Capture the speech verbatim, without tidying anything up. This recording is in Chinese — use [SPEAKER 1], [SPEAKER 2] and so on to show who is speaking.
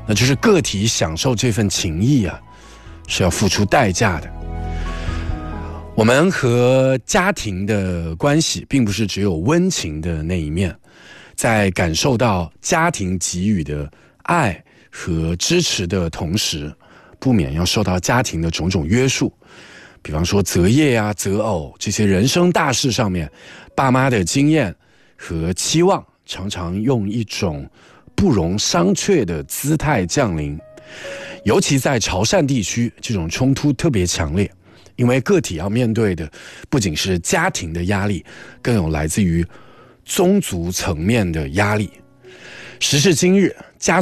[SPEAKER 1] 那就是个体享受这份情谊啊，是要付出代价的。我们和家庭的关系并不是只有温情的那一面，在感受到家庭给予的爱和支持的同时，不免要受到家庭的种种约束。比方说择业啊、择偶这些人生大事上面，爸妈的经验和期望常常用一种不容商榷的姿态降临。尤其在潮汕地区，这种冲突特别强烈，因为个体要面对的不仅是家庭的压力，更有来自于宗族层面的压力。时至今日，家